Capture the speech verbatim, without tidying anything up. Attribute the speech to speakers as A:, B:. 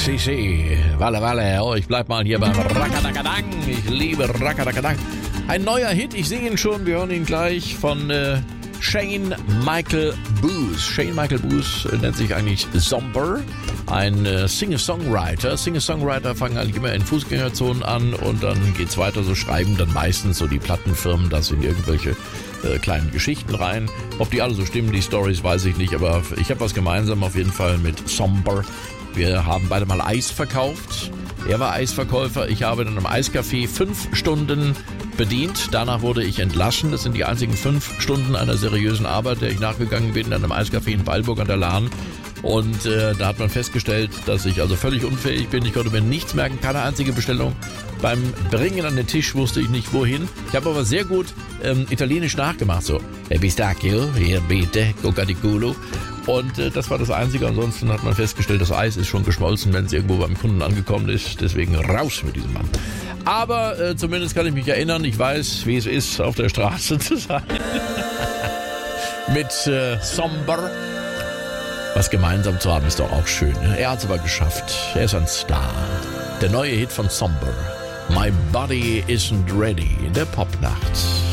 A: si, si. Walle, walle. Oh, ich bleib mal hier beim Rakadakadang. Ich liebe Rakadakadang. Ein neuer Hit, ich sehe ihn schon, wir hören ihn gleich von äh, Shane Michael Booth. Shane Michael Booth äh, nennt sich eigentlich Somber, ein äh, Singer-Songwriter. Singer-Songwriter fangen eigentlich immer in Fußgängerzonen an und dann geht's weiter, so schreiben dann meistens so die Plattenfirmen das in irgendwelche äh, kleinen Geschichten rein. Ob die alle so stimmen, die Stories, weiß ich nicht, aber ich habe was gemeinsam auf jeden Fall mit Somber. Wir haben beide mal Eis verkauft. Er war Eisverkäufer, ich habe dann im Eiscafé fünf Stunden bedient. Danach wurde ich entlassen. Das sind die einzigen fünf Stunden einer seriösen Arbeit, der ich nachgegangen bin, an einem Eiscafé in Weilburg an der Lahn. Und äh, da hat man festgestellt, dass ich also völlig unfähig bin. Ich konnte mir nichts merken, keine einzige Bestellung. Beim Bringen an den Tisch wusste ich nicht, wohin. Ich habe aber sehr gut ähm, italienisch nachgemacht. So, e pistacchio, hier bitte, coca di culo. Und äh, das war das Einzige. Ansonsten hat man festgestellt, das Eis ist schon geschmolzen, wenn es irgendwo beim Kunden angekommen ist. Deswegen raus mit diesem Mann. Aber äh, zumindest kann ich mich erinnern, ich weiß, wie es ist, auf der Straße zu sein. Mit äh, Somber. Was gemeinsam zu haben, ist doch auch schön. Er hat es aber geschafft. Er ist ein Star. Der neue Hit von Somber. My Body Isn't Ready in der Popnacht.